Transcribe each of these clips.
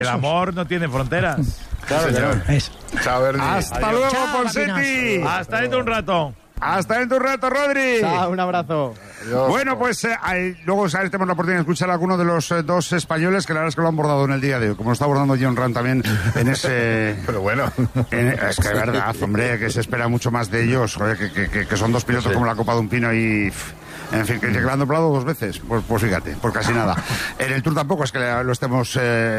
El amor no tiene fronteras. Claro, señor. Chao, Bernie. Hasta luego, Ponseti. Hasta dentro un rato. Hasta dentro un rato, Rodri. Chao, un abrazo. Adiós. Bueno, pues luego tenemos la oportunidad de escuchar a alguno de los dos españoles que la verdad es que lo han abordado en el día de hoy, como lo está abordando John Ram también en ese... Pero bueno. Es que es verdad, hombre, que se espera mucho más de ellos, joder, que son dos pilotos como la copa de un pino y... En fin, que le han doblado 2 veces. Pues fíjate, por casi nada. En el Tour tampoco es que lo estemos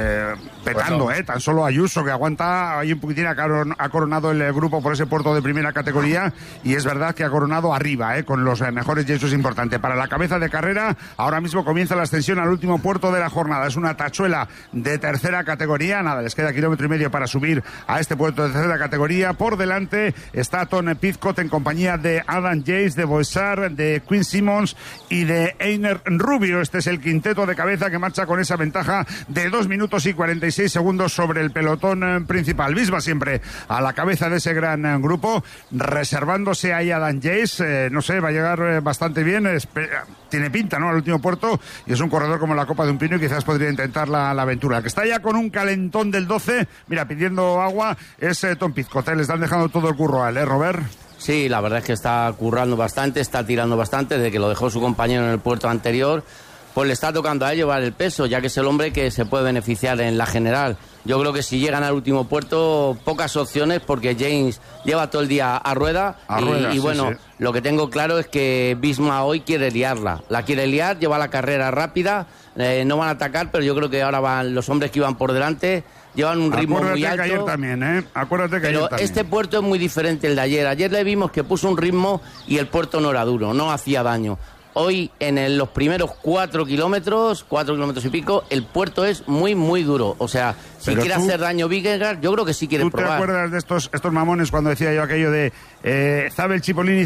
petando, Pues no. Tan solo Ayuso, que aguanta ahí un poquitín, ha coronado el grupo por ese puerto de primera categoría, y es verdad que ha coronado arriba, con los mejores, y eso es importante. Para la cabeza de carrera, ahora mismo comienza la ascensión al último puerto de la jornada. Es una tachuela de tercera categoría. Nada, les queda 1,5 kilómetros para subir a este puerto de tercera categoría. Por delante está Tom Pidcock en compañía de Adam Yates, de Boessard, de Quinn Simmons y de Einer Rubio. Este es el quinteto de cabeza que marcha con esa ventaja de 2 minutos y 46 segundos sobre el pelotón principal. Visma siempre a la cabeza de ese gran grupo, reservándose ahí a Dan Yates. No sé, va a llegar bastante bien. Tiene pinta, ¿no?, al último puerto, y es un corredor como la copa de un pino y quizás podría intentar la aventura. El que está ya con un calentón del 12, mira, pidiendo agua, es Tom Pidcock. Le están dejando todo el curro a él, Robert. Sí, la verdad es que está currando bastante, está tirando bastante, desde que lo dejó su compañero en el puerto anterior, pues le está tocando a él llevar el peso, ya que es el hombre que se puede beneficiar en la general. Yo creo que si llegan al último puerto, pocas opciones, porque James lleva todo el día a rueda, y bueno, sí. Lo que tengo claro es que Visma hoy quiere liarla. La quiere liar, lleva la carrera rápida, no van a atacar, pero yo creo que ahora van los hombres que iban por delante, llevan un ritmo muy alto. Que ayer también, Acuérdate que pero ayer también. Este puerto es muy diferente al de ayer. Ayer le vimos que puso un ritmo y el puerto no era duro, no hacía daño. Hoy, en los primeros 4 kilómetros y pico, el puerto es muy, muy duro. O sea, si quiere hacer daño Vingegaard, yo creo que sí quiere probar. ¿Tú te acuerdas de estos mamones cuando decía yo aquello de Zabel Cipollini,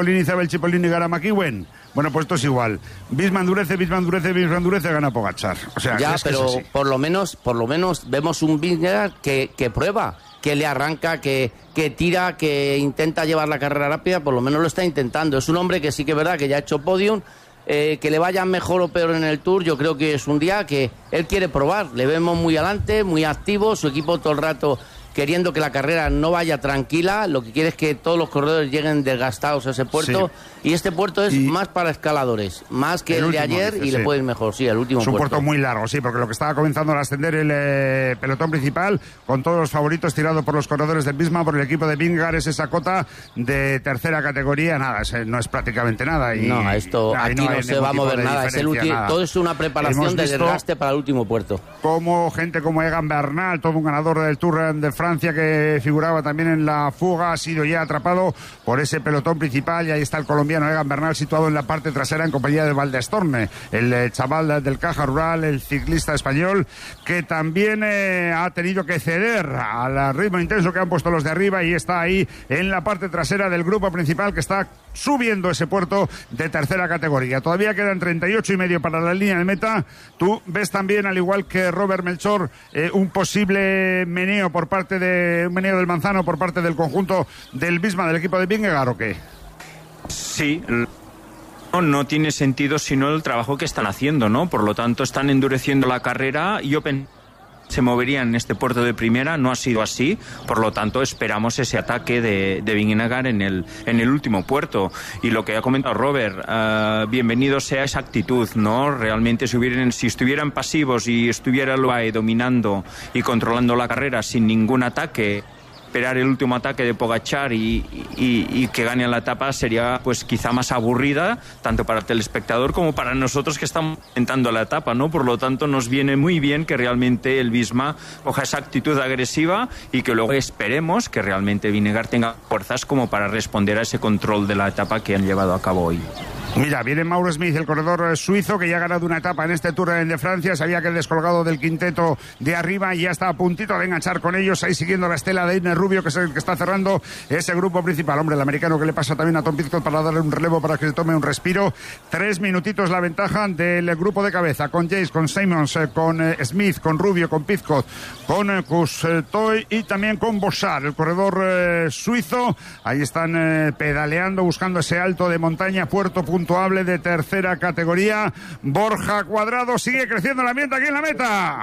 gana McEwen? Bueno, pues esto es igual. Visma endurece, gana Pogačar. O sea, ya, es pero que es por lo menos vemos un Vingegaard que prueba, que le arranca, que tira, que intenta llevar la carrera rápida, por lo menos lo está intentando. Es un hombre que sí que es verdad que ya ha hecho podium, que le vaya mejor o peor en el Tour, yo creo que es un día que él quiere probar. Le vemos muy adelante, muy activo, su equipo todo el rato queriendo que la carrera no vaya tranquila. Lo que quiere es que todos los corredores lleguen desgastados a ese puerto, sí. Y este puerto es más para escaladores, más que el de ayer, y le puede ir mejor, sí, el último puerto. Es un puerto muy largo, sí, porque lo que estaba comenzando a ascender el pelotón principal, con todos los favoritos tirados por los corredores del Visma, por el equipo de Vingegaard, es esa cota de tercera categoría, nada, no es prácticamente nada. Y, no, esto aquí no se va a mover nada, todo es una preparación de desgaste para el último puerto. Como gente como Egan Bernal, todo un ganador del Tour de Francia que figuraba también en la fuga, ha sido ya atrapado por ese pelotón principal, y ahí está el colombiano Egan Bernal situado en la parte trasera en compañía de Valdestorne, el chaval del Caja Rural, el ciclista español, que también ha tenido que ceder al ritmo intenso que han puesto los de arriba, y está ahí en la parte trasera del grupo principal que está subiendo ese puerto de tercera categoría. Todavía quedan 38,5 para la línea de meta. Tú ves también, al igual que Robert Melchor, un posible meneo del manzano por parte del conjunto del Visma, del equipo de Vingegaard, ¿o qué? Sí, no tiene sentido sino el trabajo que están haciendo, ¿no? Por lo tanto, están endureciendo la carrera. Yo se moverían en este puerto de primera, no ha sido así, por lo tanto esperamos ese ataque de Vingegaard en el último puerto. Y lo que ha comentado Robert, bienvenido sea esa actitud, ¿no? Realmente si estuvieran pasivos y estuviera el UAE dominando y controlando la carrera sin ningún ataque, esperar el último ataque de Pogačar y que gane la etapa sería pues quizá más aburrida, tanto para el telespectador como para nosotros que estamos intentando la etapa, ¿no? Por lo tanto, nos viene muy bien que realmente el Visma coja esa actitud agresiva y que luego esperemos que realmente Vingegaard tenga fuerzas como para responder a ese control de la etapa que han llevado a cabo hoy. Mira, viene Mauro Smith, el corredor suizo, que ya ha ganado una etapa en este Tour de Francia. Sabía que descolgado del quinteto de arriba y ya está a puntito de enganchar con ellos, ahí siguiendo la estela de Einer Rubio, que es el que está cerrando ese grupo principal. Hombre, el americano que le pasa también a Tom Pidcock para darle un relevo, para que se tome un respiro. 3 minutitos la ventaja del grupo de cabeza, con Yates, con Simmons, con Smith, con Rubio, con Pidcock, con Cousteau y también con Bossard, el corredor suizo. Ahí están pedaleando, buscando ese alto de montaña, puerto puntuable de tercera categoría. Borja Cuadrado, sigue creciendo el ambiente aquí en la meta.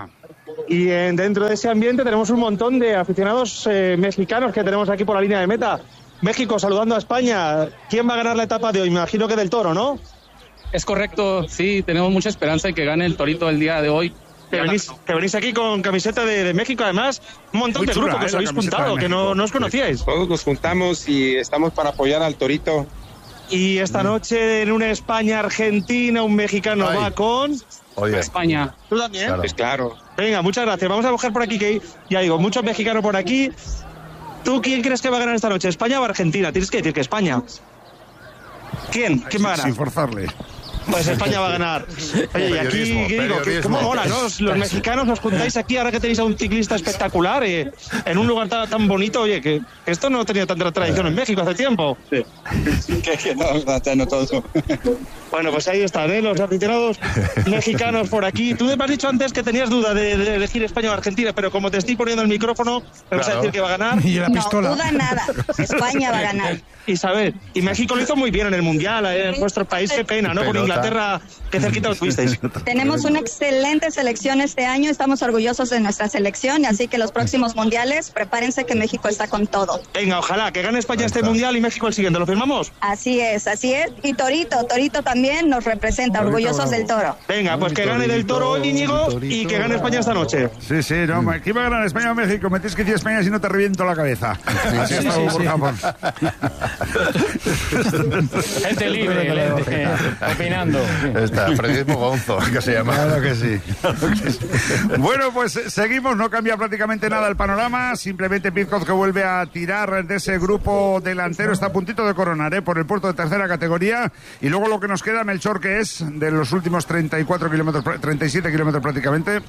Y dentro de ese ambiente tenemos un montón de aficionados mexicanos que tenemos aquí por la línea de meta. México saludando a España. ¿Quién va a ganar la etapa de hoy? Me imagino que del Toro, ¿no? Es correcto, sí, tenemos mucha esperanza en que gane el Torito el día de hoy. Te venís aquí con camiseta de México, además, un montón de grupos que os habéis juntado, que no os conocíais. Todos nos juntamos y estamos para apoyar al Torito. Y esta noche en una España-Argentina, un mexicano va con... España. ¿Tú también? Claro. Pues claro. Venga, muchas gracias. Vamos a buscar por aquí, que ya digo, muchos mexicanos por aquí. ¿Tú quién crees que va a ganar esta noche, España o Argentina? Tienes que decir que España. ¿Quién va a ganar? Sin forzarle. Pues España va a ganar. Oye, y aquí digo, ¿cómo mola, no? Los mexicanos os juntáis aquí ahora que tenéis a un ciclista espectacular en un lugar tan bonito. Oye, que esto no tenía tanta tradición en México hace tiempo. Sí. que no todo. Bueno, pues ahí están, los aficionados mexicanos por aquí. Tú me has dicho antes que tenías duda de elegir España o Argentina, pero como te estoy poniendo el micrófono, me vas a decir que va a ganar. Y la pistola. No duda nada, España va a ganar. Isabel, y México lo hizo muy bien en el Mundial, en vuestro país, qué pena, ¿no? Con Inglaterra, qué cerquita os fuisteis. Tenemos una excelente selección este año, estamos orgullosos de nuestra selección, así que los próximos mundiales, prepárense que México está con todo. Venga, ojalá que gane España este Mundial y México el siguiente, ¿lo firmamos? Así es, y Torito también nos representa, orgullosos del Toro. Venga, pues que gane del Toro hoy, Íñigo, y que gane España esta noche. Sí, no, ¿quién va a ganar, España o México? Me tienes que decir España si no te reviento la cabeza. Así está, por favor. Gente libre, opinando. Está, periodismo gonzo, que se llama. Claro que sí. Bueno, pues seguimos, no cambia prácticamente nada el panorama, simplemente Pidcock que vuelve a tirar de ese grupo delantero, está a puntito de coronar, por el puerto de tercera categoría, y luego lo que nos queda, Melchor, que es de los últimos 34 kilómetros, 37 kilómetros prácticamente.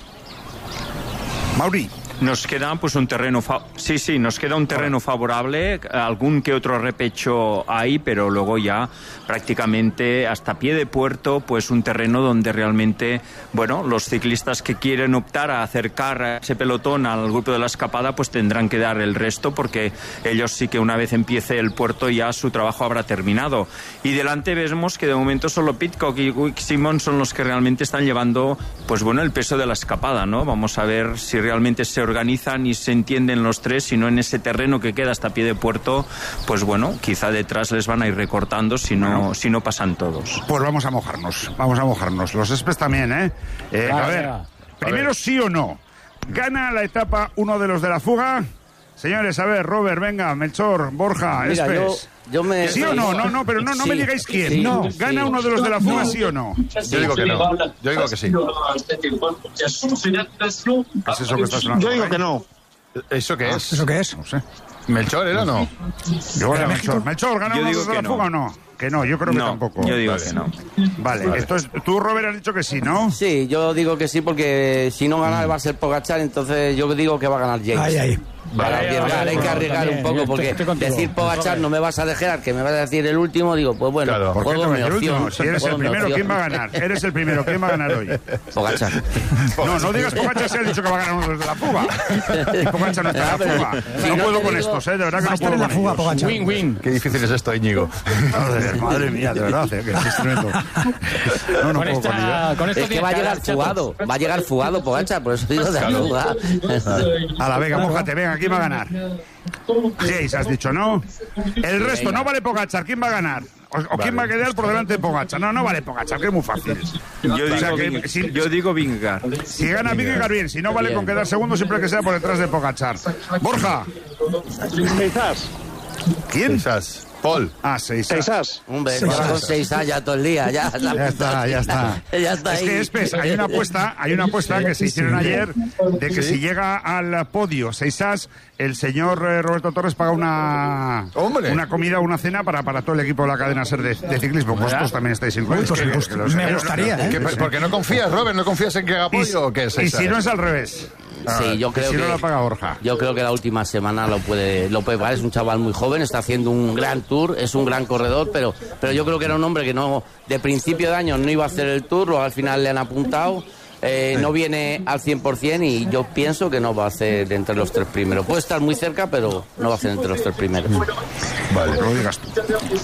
Mauri. Nos queda pues un terreno nos queda un terreno favorable, algún que otro repecho hay, pero luego ya prácticamente hasta pie de puerto, pues un terreno donde realmente, bueno, los ciclistas que quieren optar a acercar a ese pelotón al grupo de la escapada, pues tendrán que dar el resto, porque ellos sí que una vez empiece el puerto ya su trabajo habrá terminado. Y delante vemos que de momento solo Pidcock y Wijk Simon son los que realmente están llevando, pues bueno, el peso de la escapada, ¿no? Vamos a ver si realmente se organizan y se entienden los tres, si no en ese terreno que queda hasta pie de puerto, pues bueno, quizá detrás les van a ir recortando si no pasan todos. Pues vamos a mojarnos. Los experts también, A ver, primero sí o no. ¿Gana la etapa uno de los de la fuga? Señores, a ver, Robert, venga, Melchor, Borja, Espes. ¿Sí o no? No, pero no me digáis quién. Sí, no. ¿Gana uno de los de la fuga, sí o no? Yo digo que no. Yo digo que sí. ¿Qué es eso que estás hablando? Yo digo que no. ¿Eso qué es? ¿Eso qué es? No sé. ¿Melchor era o no? Melchor, ¿gana uno de los de la fuga o no? Que no, yo creo que tampoco. Yo digo que no. Vale, entonces tú, Robert, has dicho que sí, ¿no? Sí, yo digo que sí, porque si no gana va a ser Pogačar, entonces yo digo que va a ganar James. Ahí. Para arriesgar, hay que arriesgar un poco, porque decir Pogačar no me vas a dejar, que me vas a decir el último, digo, pues bueno, claro. ¿Por qué juego no mi el opción. último? Si eres el primero, ¿quién va a ganar? Eres el primero, ¿quién va a ganar hoy? Pogačar. No digas Pogačar, se ha dicho que va a ganar uno de la fuga. Y Pogačar no está en la fuga. No puedo con estos, de verdad que no puedo con ellos. Pogačar. Win. Qué difícil es esto, Íñigo. Madre mía, de verdad, que es tremendo. No puedo con ello. Es que va a llegar fugado Pogačar, por eso digo de la fuga. A la venga, mójate, venga, ¿quién va a ganar? Jace, has dicho, ¿no? El resto, no vale Pogačar, ¿quién va a ganar? ¿O quién va a quedar por delante de Pogačar? No vale Pogačar, que es muy fácil. Yo digo Vingegaard. Si gana Vingegaard, bien. Si no, vale con quedar segundo siempre que sea por detrás de Pogačar. Borja. ¿Quién? Quizás. Paul. Seisas. Hombre, con Seisas ya todo el día. Ya está. Ya está Es que, Espes, hay una apuesta que se hicieron ayer de que si llega al podio Seisas, el señor Roberto Torres paga una comida o una cena para todo el equipo de la cadena SER de ciclismo. Vosotros también estáis incluidos. Me gustaría, ¿Por qué no confías, Robert? ¿No confías en que haga podio o qué es? Y si no es al revés. Sí, yo creo si que no lo paga Borja. Yo creo que la última semana lo puede pagar. Es un chaval muy joven, está haciendo un gran tour, es un gran corredor, pero yo creo que era un hombre que no, de principio de año no iba a hacer el tour, luego al final le han apuntado. no viene al 100% y yo pienso que no va a ser entre los 3 primeros. Puede estar muy cerca, pero no va a ser entre los 3 primeros. Vale, no lo digas tú.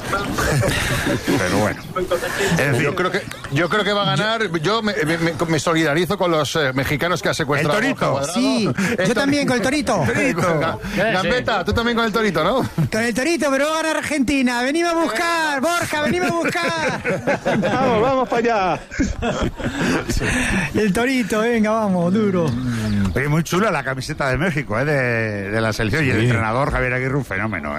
Pero bueno. En fin. Yo creo que va a ganar. Yo me solidarizo con los mexicanos que ha secuestrado. El Torito. Sí, yo también con el Torito. Gambetta, tú también con el Torito, ¿no? Con el Torito, pero va a ganar Argentina. Venimos a buscar, Borja, venimos a buscar. Vamos para allá. El Torito, venga, vamos, duro. Oye, muy chula la camiseta de México, de la selección. Y el entrenador Javier Aguirre, un fenómeno,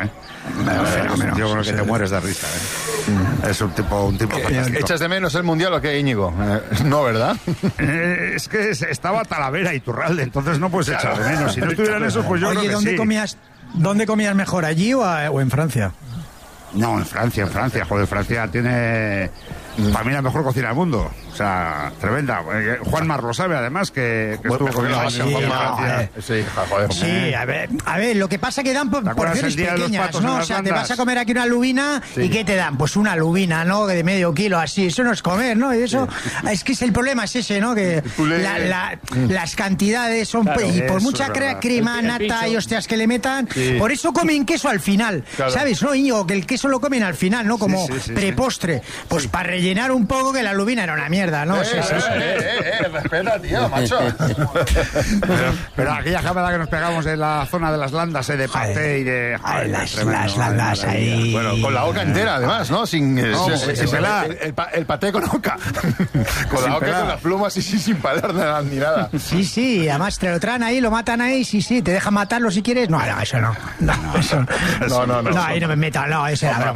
Yo creo que te mueres de risa, Es un tipo fantástico. ¿Echas de menos el Mundial o qué, Íñigo? No, ¿verdad? Es que estaba Talavera y Turralde, entonces no puedes echar de menos. Si no estuvieran esos, pues yo creo que ¿dónde comías mejor, allí o en Francia? No, en Francia. Joder, Francia tiene, para mí, la mejor cocina del mundo. O sea, tremenda. Juan Mar lo sabe, además, que estuvo comiendo en Francia. Sí, a ver, lo que pasa que dan porciones pequeñas, ¿no? O sea, te vas a comer aquí una lubina y ¿qué te dan? Pues una lubina, ¿no? De medio kilo, así. Eso no es comer, ¿no? Y eso, es que el problema es ese, ¿no? Que las cantidades son... Claro, y por mucha crema, nata y hostias que le metan, por eso comen queso al final, ¿sabes? No, Íñigo, que el queso lo comen al final, ¿no? Como prepostre. Pues para rellenar un poco, que la lubina era una mierda, ¿no? Respeta, tío, macho. Pero aquella jamada que nos pegamos en la zona de las landas, de paté y de... las landas ahí... Bueno, con la oca entera, además, ¿no? Sin pelar. El paté con oca. Con la oca, con las plumas y sin pelar ni nada. Sí, además te lo traen ahí, lo matan ahí, sí, te dejan matarlo si quieres. No, eso no. No, ahí no me metan, no, esa era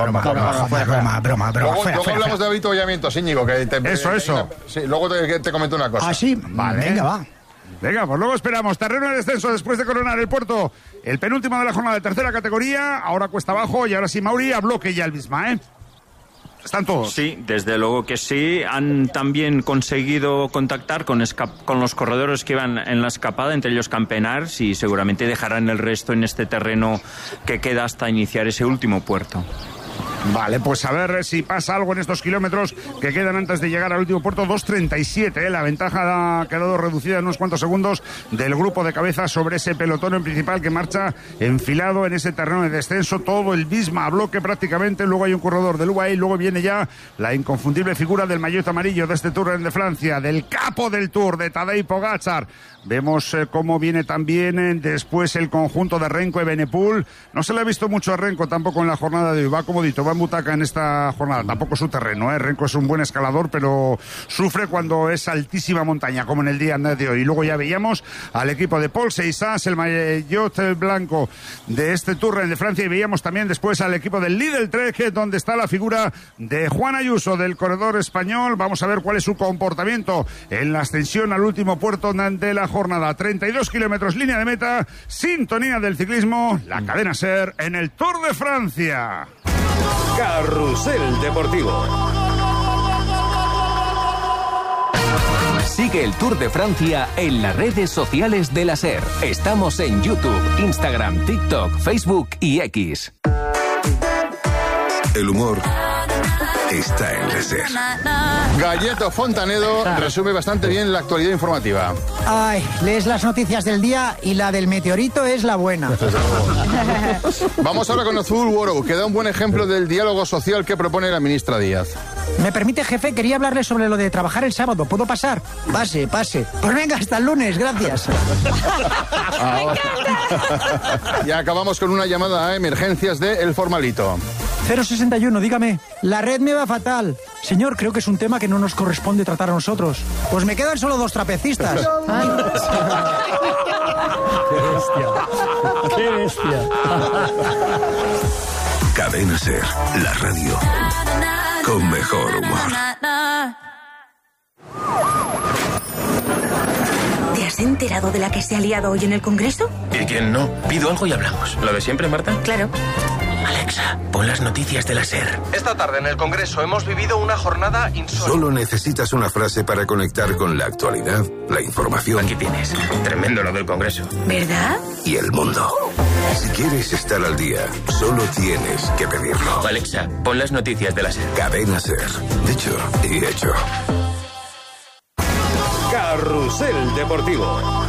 broma. Luego hablamos de avituallamientos, Íñigo, que Eso. Sí, luego te comento una cosa. Ah, sí, vale. Venga, va. Venga, pues luego esperamos. Terreno de descenso después de coronar el Puerto. El penúltimo de la jornada de tercera categoría. Ahora cuesta abajo y ahora sí, Mauri, a bloque ya el Bisma, ¿Están todos? Sí, desde luego que sí. Han también conseguido contactar con los corredores que iban en la escapada, entre ellos Campenars, y seguramente dejarán el resto en este terreno que queda hasta iniciar ese último puerto. Vale, pues a ver si pasa algo en estos kilómetros que quedan antes de llegar al último puerto. 2:37, La ventaja ha quedado reducida en unos cuantos segundos del grupo de cabeza sobre ese pelotón en principal que marcha enfilado en ese terreno de descenso. Todo el Bisma a bloque prácticamente. Luego hay un corredor del UAE y luego viene ya la inconfundible figura del maillot amarillo de este Tour de Francia, del capo del Tour, de Tadej Pogačar. Vemos cómo viene también después el conjunto de Renko y Benepul. No se le ha visto mucho a Renko tampoco en la jornada de hoy. Va comodito, va en butaca en esta jornada. Tampoco su terreno, Renko es un buen escalador, pero sufre cuando es altísima montaña, como en el día de hoy. Y luego ya veíamos al equipo de Paul Seixas, el maillot blanco de este Tour de Francia, y veíamos también después al equipo del Lidl Trek, donde está la figura de Juan Ayuso, del corredor español. Vamos a ver cuál es su comportamiento en la ascensión al último puerto de la jornada. 32 kilómetros, línea de meta, sintonía del ciclismo, la cadena SER en el Tour de Francia. Carrusel Deportivo. Sigue el Tour de Francia en las redes sociales de la SER. Estamos en YouTube, Instagram, TikTok, Facebook y X. El humor está en la SER. Galleto Fontanedo resume bastante bien la actualidad informativa. Ay, lees las noticias del día y la del meteorito es la buena. Vamos ahora con Azul World, que da un buen ejemplo del diálogo social que propone la ministra Díaz. ¿Me permite, jefe? Quería hablarle sobre lo de trabajar el sábado. ¿Puedo pasar? Pase. Pues venga, hasta el lunes, gracias. Y acabamos con una llamada a emergencias de El Formalito. 061, dígame. La red me va fatal. Señor, creo que es un tema que no nos corresponde tratar a nosotros. Pues me quedan solo 2 trapecistas. Ay. ¡Qué bestia! Cadena SER, la radio con mejor humor. ¿Te has enterado de la que se ha liado hoy en el Congreso? ¿Y quién no? Pido algo y hablamos. ¿Lo de siempre, Marta? Claro. Alexa, pon las noticias de la SER. Esta tarde en el Congreso hemos vivido una jornada insólita. Solo necesitas una frase para conectar con la actualidad, la información. Aquí tienes. Tremendo lo del Congreso. ¿Verdad? Y el mundo. Si quieres estar al día, solo tienes que pedirlo. Alexa, pon las noticias de la SER. Cadena SER. Dicho y hecho. Carrusel Deportivo.